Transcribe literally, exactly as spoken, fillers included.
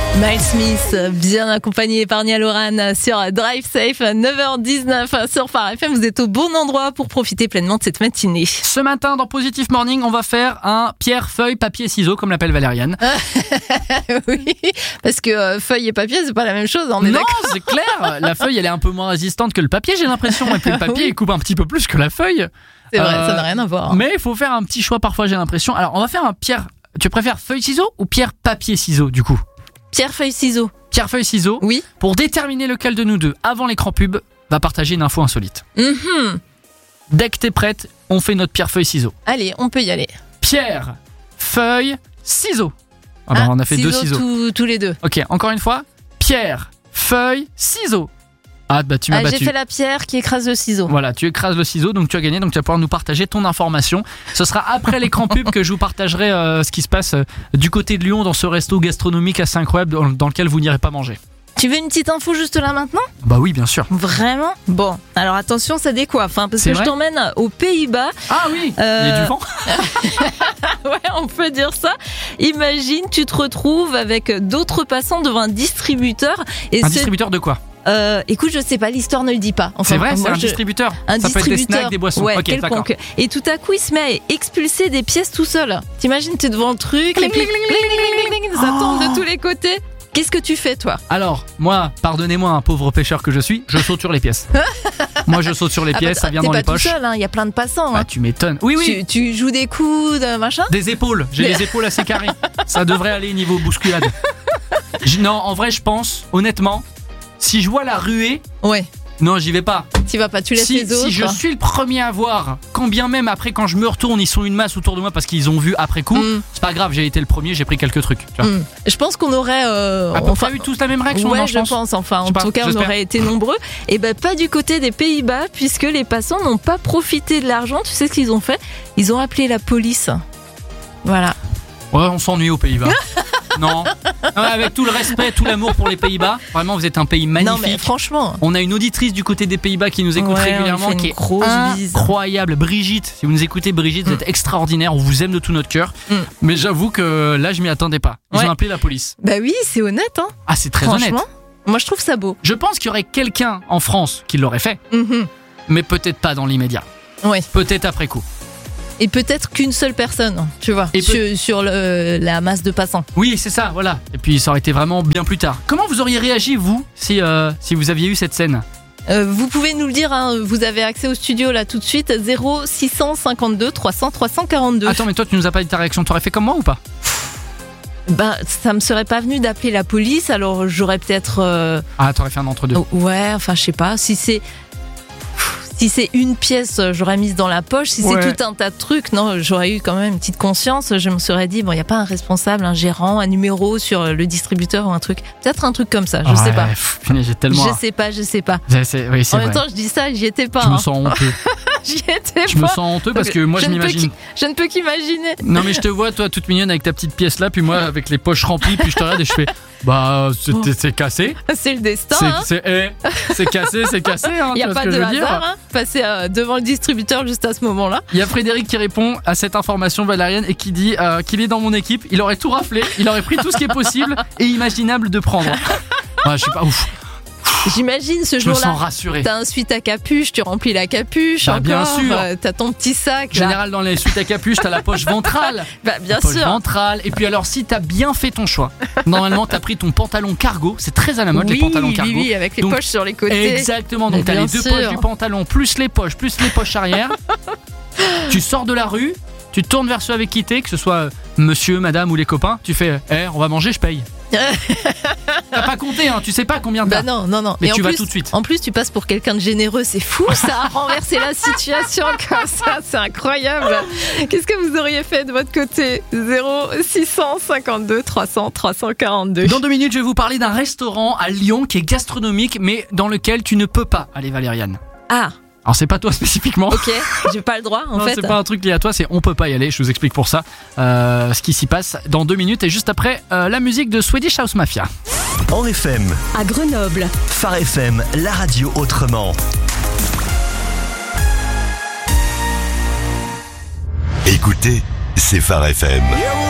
Miles Smith, bien accompagné par Nia Loran sur Drive Safe, neuf heures dix-neuf sur Phare F M. Vous êtes au bon endroit pour profiter pleinement de cette matinée. Ce matin, dans Positive Morning, on va faire un pierre, feuille, papier, ciseaux, comme l'appelle Valériane. Oui, parce que euh, feuille et papier, c'est pas la même chose, on est non, d'accord. c'est clair. La feuille, elle est un peu moins résistante que le papier, j'ai l'impression. Et puis le papier, Oui. il coupe un petit peu plus que la feuille. C'est vrai, Euh, ça n'a rien à voir. Mais il faut faire un petit choix parfois, j'ai l'impression. Alors, on va faire un pierre. Tu préfères feuille, ciseaux ou pierre, papier, ciseaux, du coup? Pierre, feuille, ciseaux. Pierre, feuille, ciseaux. Oui. Pour déterminer lequel de nous deux, avant l'écran pub, va partager une info insolite. Mm-hmm. Dès que t'es prête, on fait notre pierre, feuille, ciseaux. Allez, on peut y aller. Pierre, feuille, ciseaux. Ah bah, Ah, on a fait deux ciseaux. Tous, tous les deux. Ok, encore une fois. Pierre, feuille, ciseaux. Ah bah tu m'as Ah, battu. j'ai fait la pierre qui écrase le ciseau. Voilà, tu écrases le ciseau, donc tu as gagné, donc tu vas pouvoir nous partager ton information. Ce sera après l'écran pub que je vous partagerai euh, ce qui se passe euh, du côté de Lyon dans ce resto gastronomique assez incroyable dans, dans lequel vous n'irez pas manger. Tu veux une petite info juste là maintenant? Bah oui, bien sûr. Vraiment? Bon, alors attention, ça décoiffe, hein, parce C'est que vrai je t'emmène aux Pays-Bas. Ah oui, Euh, il y a du vent. Ouais, on peut dire ça. Imagine, tu te retrouves avec d'autres passants devant un distributeur. Et Un ce- distributeur de quoi? euh, écoute, je sais pas, l'histoire ne le dit pas. Enfin, C'est vrai, c'est moi, un je- distributeur. Un Ça peut être des distributeur, snacks, des boissons. ouais, Ok, d'accord. quelconque. Et tout à coup, il se met à expulser des pièces tout seul. T'imagines, t'es devant le truc, et puis ça tombe de tous les côtés. Qu'est-ce que tu fais, toi? Alors, moi, pardonnez-moi, un pauvre pêcheur que je suis, je saute sur les pièces. Moi, je saute sur les Ah pièces, bah, ça vient t'es dans pas les tout poches. seul, hein, il y a plein de passants. Ah, hein. tu m'étonnes. Oui, oui. Tu, tu joues des coudes, machin. Des épaules, j'ai Mais- les épaules assez carrées. Ça devrait aller niveau bousculade. J- Non, en vrai, je pense, honnêtement, si je vois la ruée, Ouais, non, j'y vais pas. tu vas pas, tu laisses Si, les autres. si je suis le premier à voir, quand bien même après, quand je me retourne, ils sont une masse autour de moi parce qu'ils ont vu après coup, Mm. c'est pas grave, j'ai été le premier, j'ai pris quelques trucs. Tu vois. Hmm. Je pense qu'on aurait. Euh, À peu enfin, près eu tous la même réaction, ouais, non, je je pense. pense. Enfin, Je en sais pas, tout cas, on j'espère. aurait été nombreux. Et ben, pas du côté des Pays-Bas, puisque les passants n'ont pas profité de l'argent. Tu sais ce qu'ils ont fait? Ils ont appelé la police. Voilà. Ouais, on s'ennuie aux Pays-Bas. Non. Non, avec tout le respect, tout l'amour pour les Pays-Bas, vraiment, vous êtes un pays magnifique. Non, mais franchement. On a une auditrice du côté des Pays-Bas qui nous écoute Ouais, on lui régulièrement, fait une qui est grosse bise. incroyable. Brigitte, si vous nous écoutez, Brigitte, vous Mm. êtes extraordinaire. On vous aime de tout notre cœur. Mm. Mais j'avoue que là, je m'y attendais pas. Ils Ouais. ont appelé la police. Bah oui, c'est honnête, hein. Ah, c'est très honnête. Franchement, moi je trouve ça beau. Je pense qu'il y aurait quelqu'un en France qui l'aurait fait, Mhm. mais peut-être pas dans l'immédiat. Ouais. Peut-être après coup. Et peut-être qu'une seule personne, tu vois, Et sur, peut- sur le, la masse de passants. Oui, c'est ça, voilà. Et puis ça aurait été vraiment bien plus tard. Comment vous auriez réagi, vous, si, euh, si vous aviez eu cette scène? Euh, vous pouvez nous le dire, hein, vous avez accès au studio là tout de suite, zéro six cent cinquante-deux trois cents trois cent quarante-deux. Attends, mais toi, tu nous as pas dit ta réaction. T'aurais fait comme moi ou pas? Bah, ça me serait pas venu d'appeler la police, alors j'aurais peut-être. euh, Ah, t'aurais fait un entre-deux. oh, ouais, enfin, je sais pas. Si c'est. Si c'est une pièce, j'aurais mise dans la poche. Si Ouais. c'est tout un tas de trucs, non, j'aurais eu quand même une petite conscience. Je me serais dit, bon, il n'y a pas un responsable, un gérant, un numéro sur le distributeur ou un truc. Peut-être un truc comme ça, je sais Ouais, pas. pff, punaise, j'ai tellement. Je sais pas, je sais pas. C'est- c'est- oui, c'est En vrai. même temps, je dis ça, j'y étais pas. Je me hein. sens honteux. J'y étais Je me pas. sens honteux parce que moi, je ne peux m'imagine. qu'y- Je ne peux qu'imaginer. Non, mais je te vois, toi, toute mignonne avec ta petite pièce là, puis moi, avec les poches remplies, puis je te regarde et je fais. Bah, c'est Oh. c'est cassé. C'est le destin. C'est hein. c'est- eh, c'est cassé, c'est cassé. Hein, Il n'y tu a vois pas ce que de je veux dire. hasard, hein. Passer euh, devant le distributeur juste à ce moment-là. Il y a Frédéric qui répond à cette information valérienne et qui dit euh, qu'il est dans mon équipe. Il aurait tout raflé, il aurait pris tout ce qui est possible et imaginable de prendre. Ah, je suis pas ouf. J'imagine ce Je me jour-là. sens rassuré. T'as un suite à capuche, tu remplis la capuche. Bah, encore, bien sûr. euh, T'as ton petit sac. En là. général, dans les suites à capuche, t'as la poche ventrale. Bah, bien Poche sûr. ventrale. Et puis alors, si t'as bien fait ton choix, normalement, t'as pris ton pantalon cargo. C'est très à la mode, oui, les pantalons oui, cargo. oui, avec les Donc, poches sur les côtés. Exactement, donc Mais t'as bien les deux sûr. poches du pantalon, plus les poches, plus les poches arrière. Tu sors de la rue, tu te tournes vers ceux avec qui t'es, que ce soit euh, monsieur, madame ou les copains. Tu fais, eh, on va manger, je paye. T'as pas compté, hein, tu sais pas combien t'as. Bah non, non, non. Mais Et tu en vas plus, tout de suite. En plus, tu passes pour quelqu'un de généreux, c'est fou, ça a renversé la situation comme ça, c'est incroyable. Qu'est-ce que vous auriez fait de votre côté? Zéro six cent cinquante-deux trois cents trois cent quarante-deux. Dans deux minutes, je vais vous parler d'un restaurant à Lyon qui est gastronomique, mais dans lequel tu ne peux pas aller, Valériane. Ah, Alors c'est pas toi spécifiquement. ok, j'ai pas le droit en Non, fait. c'est pas un truc lié à toi, c'est on peut pas y aller. Je vous explique pour ça euh, ce qui s'y passe dans deux minutes et juste après euh, la musique de Swedish House Mafia. En F M, À Grenoble, Phare F M, la radio autrement. Écoutez, c'est Phare F M.